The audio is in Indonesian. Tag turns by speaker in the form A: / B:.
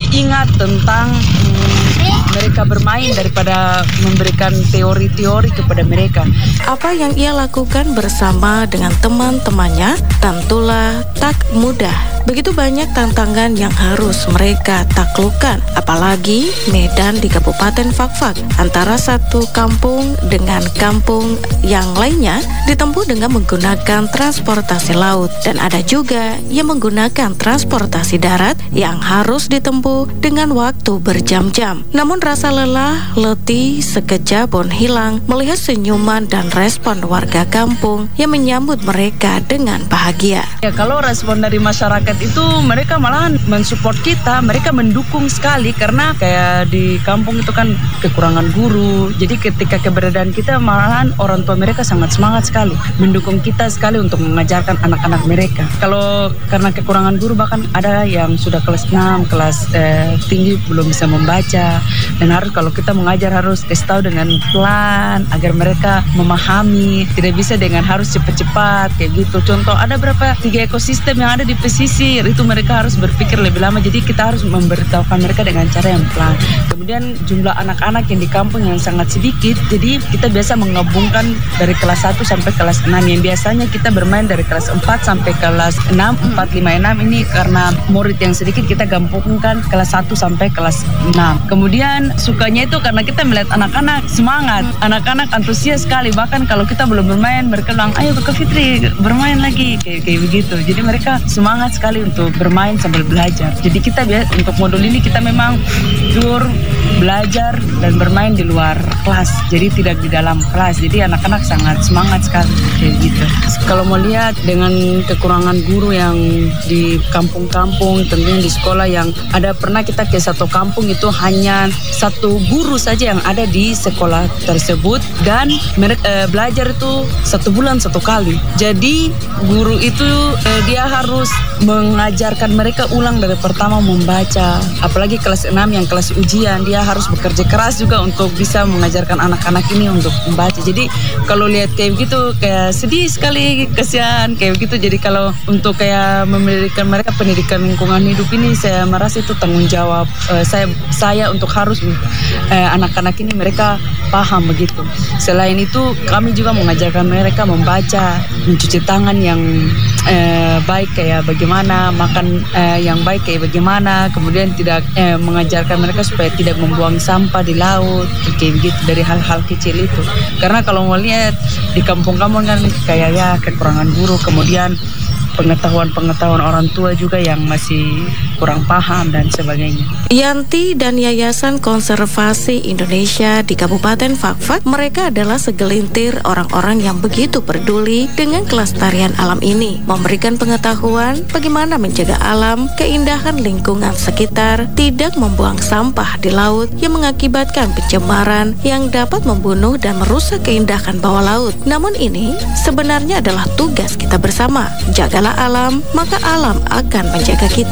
A: ingat tentang mereka bermain daripada memberikan teori-teori kepada mereka.
B: Apa yang ia lakukan bersama dengan teman-temannya tentulah tak mudah. Begitu banyak tantangan yang harus mereka taklukkan, apalagi medan di Kabupaten Fakfak antara satu kampung dengan kampung yang lainnya ditempuh dengan menggunakan transportasi laut, dan ada juga yang menggunakan transportasi darat yang harus ditempuh dengan waktu berjam-jam. Namun rasa lelah, letih sekejap pun hilang melihat senyuman dan respon warga kampung yang menyambut mereka dengan bahagia.
A: Ya, kalau respon dari masyarakat itu mereka malahan mensupport kita, mereka mendukung sekali karena kayak di kampung itu kan kekurangan guru. Jadi ketika keberadaan kita malahan orang tua mereka sangat semangat sekali, mendukung kita sekali untuk mengajarkan anak-anak mereka. Kalau karena kekurangan guru bahkan ada yang sudah kelas 6, kelas tinggi belum bisa membaca, dan harus kalau kita mengajar harus kasih tahu dengan pelan agar mereka memahami, tidak bisa dengan harus cepat-cepat kayak gitu. Contoh ada berapa 3 ekosistem yang ada di pesisir, itu mereka harus berpikir lebih lama, jadi kita harus memberitahukan mereka dengan cara yang pelan. Kemudian jumlah anak-anak yang di kampung yang sangat sedikit, jadi kita biasa menggabungkan dari kelas 1 sampai kelas 6, yang biasanya kita bermain dari kelas 4 sampai kelas 6, 4, 5, 6 ini karena murid yang sedikit kita gabungkan kelas 1 sampai kelas 6. Kemudian sukanya itu karena kita melihat anak-anak semangat, anak-anak antusias sekali, bahkan kalau kita belum bermain mereka bilang ayo Kak Fitri bermain lagi, kayak begitu. Jadi mereka semangat sekali untuk bermain sambil belajar. Jadi kita untuk modul ini kita memang pure belajar dan bermain di luar kelas, jadi tidak di dalam kelas. Jadi anak-anak sangat semangat sekali kayak gitu. Kalau mau lihat dengan kekurangan guru yang di kampung-kampung, tentunya di sekolah yang ada, pernah kita ke satu kampung itu hanya satu guru saja yang ada di sekolah tersebut, dan belajar itu 1 bulan 1 kali. Jadi guru itu dia harus mengajarkan mereka ulang dari pertama membaca, apalagi kelas 6 yang kelas ujian, dia harus bekerja keras juga untuk bisa mengajarkan anak-anak ini untuk membaca. Jadi kalau lihat kayak gitu kayak sedih sekali, kasihan kayak gitu. Jadi kalau untuk kayak memberikan mereka pendidikan lingkungan hidup ini, saya merasa itu tanggung jawab saya untuk harus anak-anak ini mereka paham begitu. Selain itu kami juga mengajarkan mereka membaca, mencuci tangan yang baik kayak bagaimana, makan yang baik kayak bagaimana, kemudian tidak mengajarkan mereka supaya tidak membuang sampah di laut kayak begitu, dari hal-hal kecil itu. Karena kalau mau lihat di kampung-kampung kan kayak ya kekurangan guru, kemudian pengetahuan orang tua juga yang masih kurang paham dan sebagainya.
B: Yanti dan Yayasan Konservasi Indonesia di Kabupaten Fakfak, mereka adalah segelintir orang-orang yang begitu peduli dengan kelestarian alam ini, memberikan pengetahuan bagaimana menjaga alam, keindahan lingkungan sekitar, tidak membuang sampah di laut yang mengakibatkan pencemaran yang dapat membunuh dan merusak keindahan bawah laut. Namun ini sebenarnya adalah tugas kita bersama. Jagalah alam, maka alam akan menjaga kita.